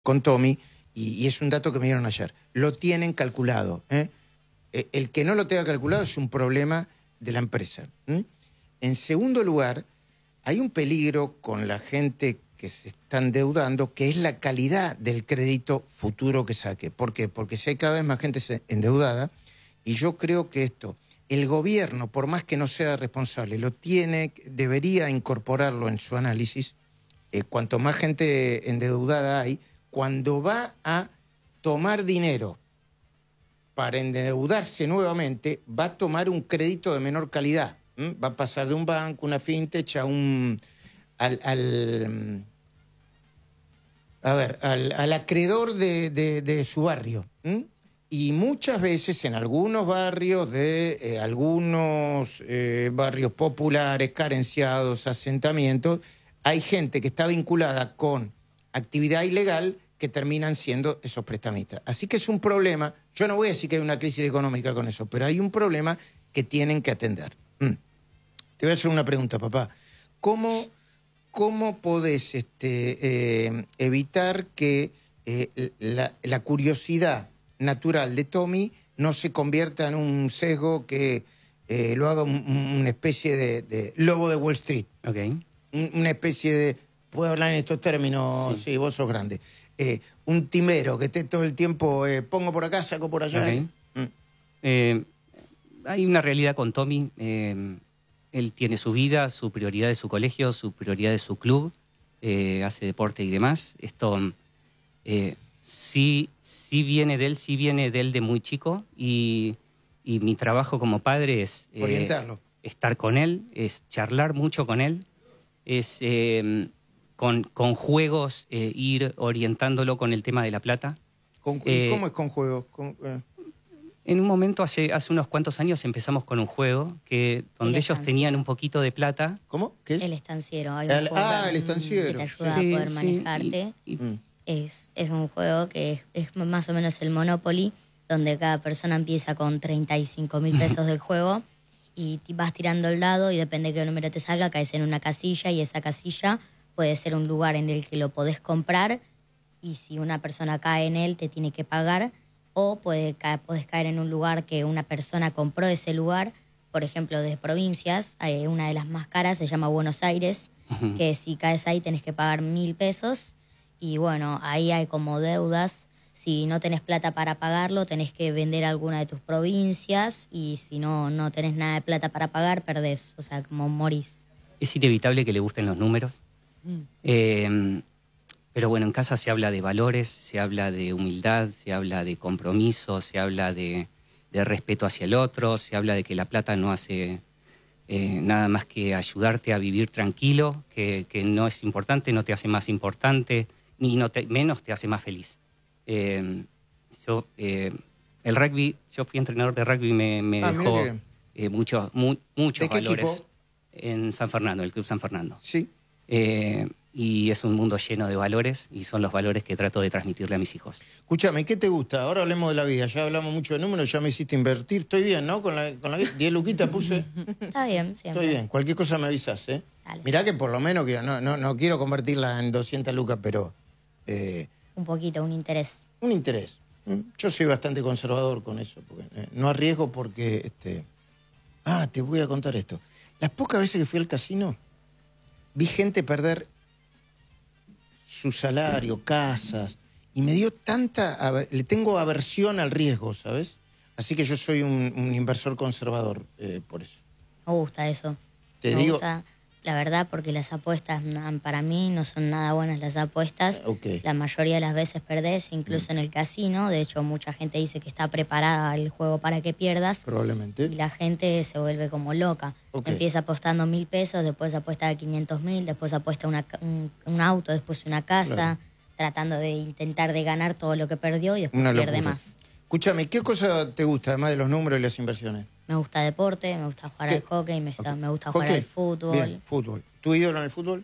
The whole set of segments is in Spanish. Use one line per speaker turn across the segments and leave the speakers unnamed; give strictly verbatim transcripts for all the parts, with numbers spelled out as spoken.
con Tommy, y, y es un dato que me dieron ayer. Lo tienen calculado. ¿eh? El que no lo tenga calculado es un problema de la empresa. ¿eh? En segundo lugar, hay un peligro con la gente que se está endeudando, que es la calidad del crédito futuro que saque. ¿Por qué? Porque si hay cada vez más gente endeudada, y yo creo que esto, el gobierno, por más que no sea responsable, lo tiene, debería incorporarlo en su análisis. Eh, cuanto más gente endeudada hay, cuando va a tomar dinero para endeudarse nuevamente, va a tomar un crédito de menor calidad. ¿m? Va a pasar de un banco, una fintech, a un... al... al a ver, al, al acreedor de, de, de su barrio. ¿m? Y muchas veces en algunos barrios de eh, algunos eh, barrios populares, carenciados, asentamientos, hay gente que está vinculada con actividad ilegal que terminan siendo esos prestamistas. Así que es un problema, yo no voy a decir que hay una crisis económica con eso, pero hay un problema que tienen que atender. ¿m? Te voy a hacer una pregunta, papá. ¿Cómo... ¿Cómo podés este, eh, evitar que eh, la, la curiosidad natural de Tommy no se convierta en un sesgo que eh, lo haga un, una especie de, de lobo de Wall Street?
Okay.
Un, una especie de... ¿Puedo hablar en estos términos? Sí, sí vos sos grande. Eh, un timero que esté todo el tiempo, eh, pongo por acá, saco por allá.
Okay. Mm. Eh, hay una realidad con Tommy... Eh... Él tiene su vida, su prioridad de su colegio, su prioridad de su club, eh, hace deporte y demás. Esto eh, sí, sí viene de él, sí viene de él de muy chico y, y mi trabajo como padre es eh,
orientarlo,
estar con él, es charlar mucho con él, es eh, con, con juegos eh, ir orientándolo con el tema de la plata.
¿Con, eh, ¿Cómo es con juegos? Con, eh...
En un momento, hace, hace unos cuantos años, empezamos con un juego que donde ellos tenían un poquito de plata.
¿Cómo? ¿Qué es?
El estanciero. Hay un
el,
juego
ah, el estanciero.
que te ayuda
sí,
a poder
sí,
manejarte.
Y, y,
es, es un juego que es, es más o menos el Monopoly, donde cada persona empieza con treinta y cinco mil pesos del juego y vas tirando el dado y depende de qué número te salga, caes en una casilla y esa casilla puede ser un lugar en el que lo podés comprar y si una persona cae en él te tiene que pagar. O puede ca podés caer en un lugar que una persona compró ese lugar, por ejemplo, de provincias, hay una de las más caras se llama Buenos Aires, uh-huh. que si caes ahí tenés que pagar mil pesos y bueno, ahí hay como deudas, si no tenés plata para pagarlo tenés que vender alguna de tus provincias y si no, no tenés nada de plata para pagar, perdés, o sea, como morís.
Es inevitable que le gusten los números. Mm. Eh, Pero bueno, en casa se habla de valores, se habla de humildad, se habla de compromiso, se habla de, de respeto hacia el otro, se habla de que la plata no hace eh, nada más que ayudarte a vivir tranquilo, que, que no es importante, no te hace más importante, ni no te, menos te hace más feliz. Eh, yo, eh, el rugby, yo fui entrenador de rugby y me, me
ah,
dejó eh, muchos, mu, muchos
¿De qué
valores.
Equipo?
En San Fernando, el Club San Fernando.
Sí.
Eh, y es un mundo lleno de valores y son los valores que trato de transmitirle a mis hijos.
Escúchame, ¿qué te gusta? Ahora hablemos de la vida. Ya hablamos mucho de números, ya me hiciste invertir. Estoy bien, ¿no? Con la, con la diez luquitas puse.
Está bien, siempre.
Estoy bien. Cualquier cosa me avisas, ¿eh?
Dale.
Mirá que por lo menos, que no, no, no quiero convertirla en doscientas lucas, pero... Eh,
un poquito, un interés.
Un interés. Yo soy bastante conservador con eso. Porque, eh, no arriesgo porque... este Ah, te voy a contar esto. Las pocas veces que fui al casino, vi gente perder su salario, casas, y me dio tanta... Le tengo aversión al riesgo, ¿sabes? Así que yo soy un, un inversor conservador eh, por eso.
Me gusta eso.
Te
me
digo...
gusta, la verdad, porque las apuestas, para mí, no son nada buenas las apuestas.
Okay.
La mayoría de las veces perdés, incluso mm. en el casino. De hecho, mucha gente dice que está preparada el juego para que pierdas.
Probablemente.
Y la gente se vuelve como loca. Okay. Empieza apostando mil pesos, después apuesta quinientos mil, después apuesta una, un, un auto, después una casa, claro. tratando de intentar de ganar todo lo que perdió y después una pierde locura. Más.
Escúchame, ¿qué cosa te gusta, además de los números y las inversiones?
Me gusta deporte, me gusta jugar ¿Qué? al hockey, me, okay. me gusta ¿Hockey? jugar al fútbol.
Bien, fútbol. ¿Tu ídolo en el fútbol?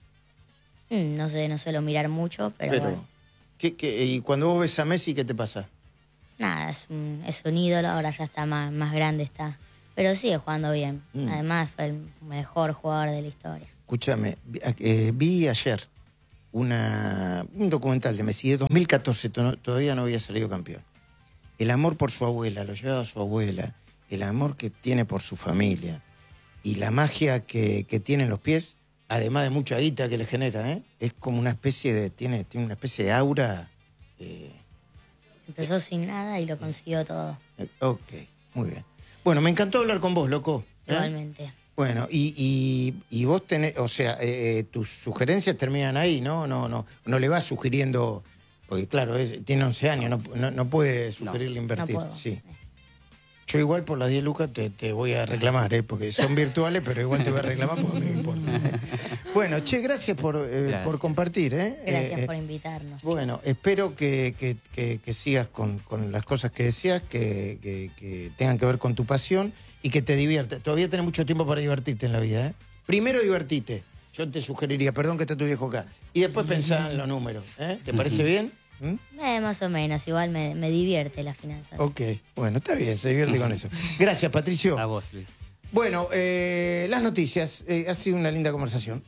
Mm, no sé, no suelo mirar mucho, pero, pero bueno.
¿qué, qué, ¿Y cuando vos ves a Messi, qué te pasa?
Nada, es un, es un ídolo, ahora ya está más, más grande, está. Pero sigue jugando bien. Mm. Además, fue el mejor jugador de la historia.
Escúchame, eh, vi ayer una, un documental de Messi de dos mil catorce, to- todavía no había salido campeón. El amor por su abuela, lo llevaba a su abuela, el amor que tiene por su familia y la magia que, que tiene en los pies, además de mucha guita que le genera, ¿eh? Es como una especie de, tiene, tiene una especie de aura. Eh,
Empezó eh, sin nada y lo consiguió todo.
Eh, ok, muy bien. Bueno, me encantó hablar con vos, loco. ¿eh?
Igualmente.
Bueno, y, y, y vos tenés, o sea, eh, tus sugerencias terminan ahí, ¿no? No, no, no le vas sugiriendo, porque claro, es, tiene once años, no, no, no puede sugerirle
No,
invertir.
no puedo.
Sí. Yo igual por las diez lucas te, te voy a reclamar, ¿eh? Porque son virtuales, pero igual te voy a reclamar porque a mí me importa. Bueno, che, gracias por, eh,
Gracias.
por compartir, ¿eh?
Gracias
Eh,
por invitarnos.
Bueno, espero que, que, que, que sigas con, con las cosas que deseas, que, que, que tengan que ver con tu pasión y que te diviertas. Todavía tenés mucho tiempo para divertirte en la vida, ¿eh? Primero divertite, yo te sugeriría, perdón que está tu viejo acá, y después pensá en los números, ¿eh? ¿Te parece bien? ¿Mm?
Eh, más o menos, igual me, me divierte las finanzas.
Ok, bueno, está bien, se divierte con eso. Gracias, Patricio.
A vos, Luis.
Bueno, eh, las noticias, eh, ha sido una linda conversación.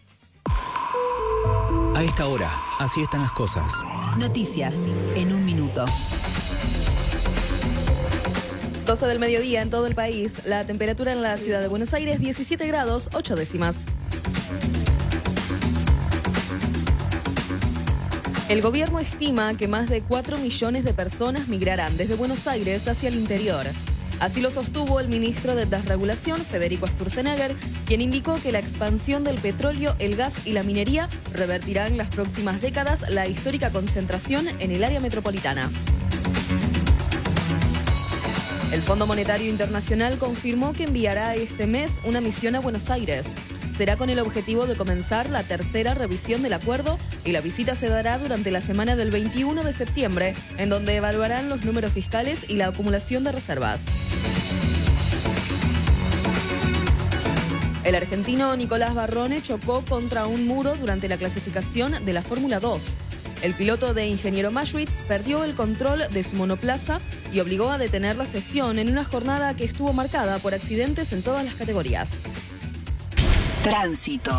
A esta hora, así están las cosas.
Noticias en un minuto.
doce del mediodía en todo el país. La temperatura en la ciudad de Buenos Aires, diecisiete grados, ocho décimas. El gobierno estima que más de cuatro millones de personas migrarán desde Buenos Aires hacia el interior. Así lo sostuvo el ministro de Desregulación, Federico Sturzenegger, quien indicó que la expansión del petróleo, el gas y la minería revertirá en las próximas décadas la histórica concentración en el área metropolitana. El Fondo Monetario Internacional confirmó que enviará este mes una misión a Buenos Aires. Será con el objetivo de comenzar la tercera revisión del acuerdo y la visita se dará durante la semana del veintiuno de septiembre, en donde evaluarán los números fiscales y la acumulación de reservas. El argentino Nicolás Barrone chocó contra un muro durante la clasificación de la Fórmula dos. El piloto de Ingeniero Maschwitz perdió el control de su monoplaza y obligó a detener la sesión en una jornada que estuvo marcada por accidentes en todas las categorías.
Tránsito.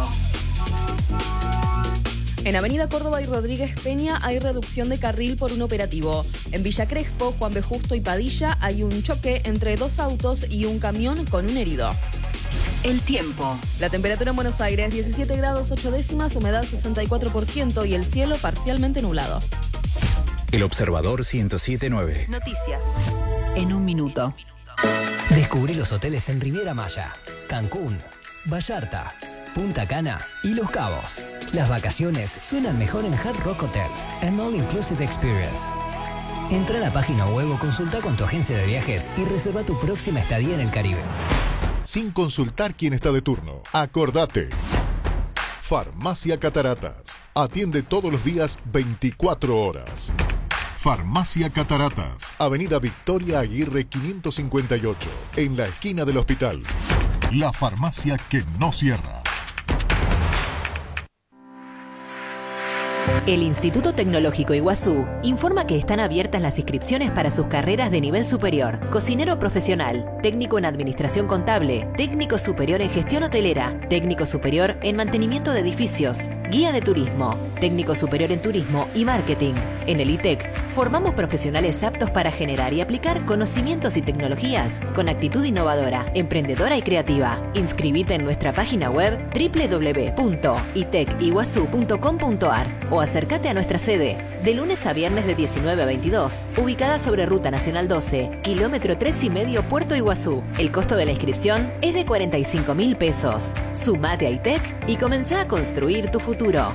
En Avenida Córdoba y Rodríguez Peña hay reducción de carril por un operativo. En Villa Crespo, Juan B. Justo y Padilla hay un choque entre dos autos y un camión con un herido.
El tiempo.
La temperatura en Buenos Aires, diecisiete grados ocho décimas, humedad sesenta y cuatro por ciento y el cielo parcialmente nublado.
El Observador ciento siete punto nueve.
Noticias en un minuto.
Descubrí los hoteles en Riviera Maya, Cancún, Vallarta, Punta Cana y Los Cabos. Las vacaciones suenan mejor en Hard Rock Hotels, an all-inclusive experience. Entra a la página web o consulta con tu agencia de viajes y reserva tu próxima estadía en el Caribe.
Sin consultar quién está de turno. Acordate. Farmacia Cataratas. Atiende todos los días veinticuatro horas. Farmacia Cataratas. Avenida Victoria Aguirre quinientos cincuenta y ocho. En la esquina del hospital. La farmacia que no cierra.
El Instituto Tecnológico Iguazú informa que están abiertas las inscripciones para sus carreras de nivel superior: cocinero profesional, técnico en administración contable, técnico superior en gestión hotelera, técnico superior en mantenimiento de edificios, guía de turismo, técnico superior en turismo y marketing. En el I T E C formamos profesionales aptos para generar y aplicar conocimientos y tecnologías con actitud innovadora, emprendedora y creativa. Inscribite en nuestra página web doble u doble u doble u punto i t e c iguazú punto com punto a r o acércate a nuestra sede de lunes a viernes de diecinueve a veintidós, ubicada sobre Ruta Nacional doce, kilómetro tres y medio, Puerto Iguazú. El costo de la inscripción es de cuarenta y cinco mil pesos. Sumate a I T E C y comenzá a construir tu futuro.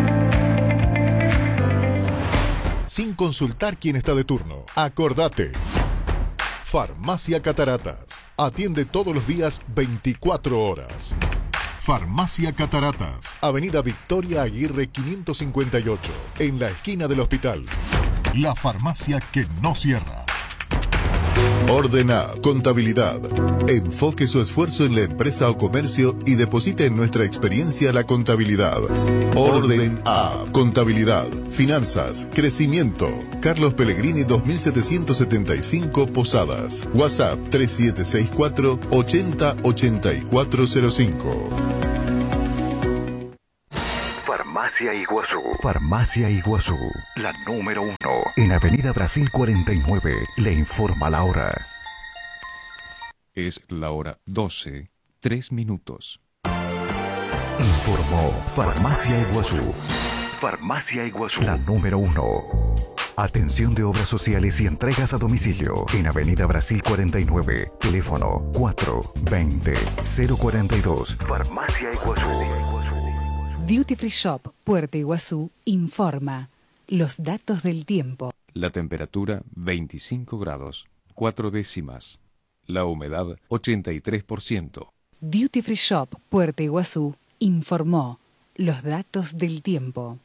Sin consultar quién está de turno. Acordate. Farmacia Cataratas. Atiende todos los días veinticuatro horas. Farmacia Cataratas. Avenida Victoria Aguirre quinientos cincuenta y ocho. En la esquina del hospital. La farmacia que no cierra. Ordena Contabilidad. Enfoque su esfuerzo en la empresa o comercio y deposite en nuestra experiencia la contabilidad. Orden A. Contabilidad, finanzas, crecimiento. Carlos Pellegrini dos mil setecientos setenta y cinco Posadas. WhatsApp tres siete seis cuatro ochenta ochenta y cuatro cero cinco.
Farmacia Iguazú. Farmacia Iguazú, la número uno. En Avenida Brasil cuarenta y nueve, le informa la hora.
Es la hora doce, tres minutos.
Informó Farmacia Iguazú. Farmacia Iguazú, la número uno. Atención de obras sociales y entregas a domicilio. En Avenida Brasil cuarenta y nueve. Teléfono cuatro veinte cero cuarenta y dos. Farmacia Iguazú.
Duty Free Shop Puerto Iguazú informa los datos del tiempo.
La temperatura veinticinco grados, cuatro décimas. La humedad ochenta y tres por ciento.
Duty Free Shop Puerto Iguazú informó los datos del tiempo.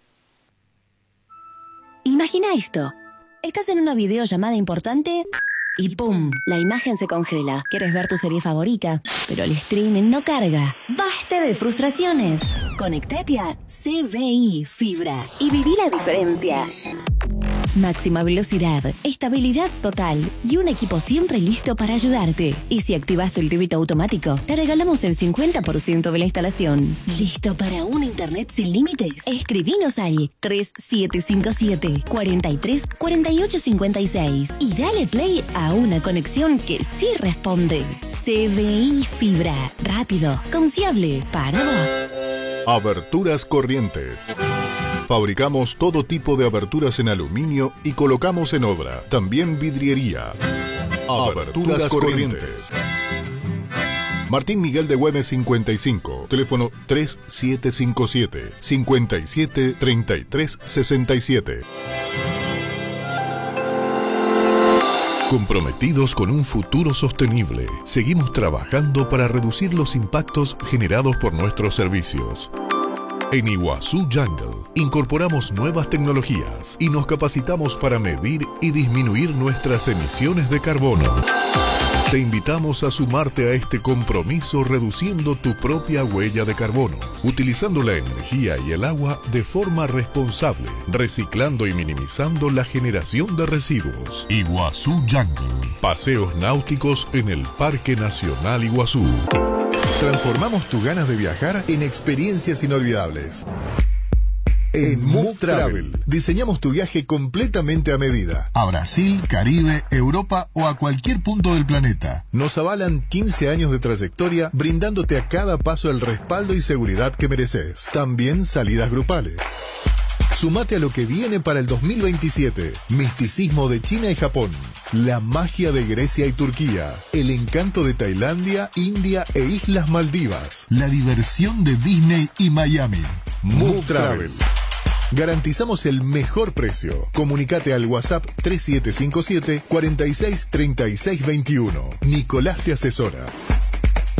Imagina esto. Estás en una videollamada importante y ¡pum! La imagen se congela. Quieres ver tu serie favorita, pero el streaming no carga. ¡Basta de frustraciones! Conectate a C B I Fibra y viví la diferencia. Máxima velocidad, estabilidad total y un equipo siempre listo para ayudarte. Y si activas el débito automático, te regalamos el cincuenta por ciento de la instalación. ¿Listo para un internet sin límites? Escribinos al tres siete cinco siete, cuatro tres, cuatro ocho cinco seis y dale play a una conexión que sí responde. C B I Fibra, rápido, confiable, para vos.
Aberturas Corrientes. Fabricamos todo tipo de aberturas en aluminio y colocamos en obra. También vidriería. Aberturas Corrientes. Martín Miguel de Güemes cincuenta y cinco. Teléfono tres siete cinco siete, cinco siete tres tres seis siete. Comprometidos con un futuro sostenible, seguimos trabajando para reducir los impactos generados por nuestros servicios. En Iguazú Jungle incorporamos nuevas tecnologías y nos capacitamos para medir y disminuir nuestras emisiones de carbono. Te invitamos a sumarte a este compromiso reduciendo tu propia huella de carbono, utilizando la energía y el agua de forma responsable, reciclando y minimizando la generación de residuos. Iguazú Jungle, paseos náuticos en el Parque Nacional Iguazú.
Transformamos tus ganas de viajar en experiencias inolvidables. En Move Travel diseñamos tu viaje completamente a medida. A Brasil, Caribe, Europa o a cualquier punto del planeta. Nos avalan quince años de trayectoria brindándote a cada paso el respaldo y seguridad que mereces. También salidas grupales. Sumate a lo que viene para el dos mil veintisiete. Misticismo de China y Japón. La magia de Grecia y Turquía. El encanto de Tailandia, India e Islas Maldivas. La diversión de Disney y Miami. Move Travel. Garantizamos el mejor precio. Comunicate al WhatsApp tres siete cinco siete, cuatro seis, tres seis dos uno. Nicolás te asesora.